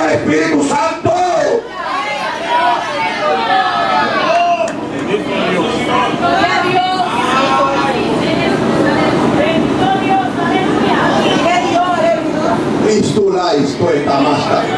al Espíritu Santo. Cristo la esto está más tarde.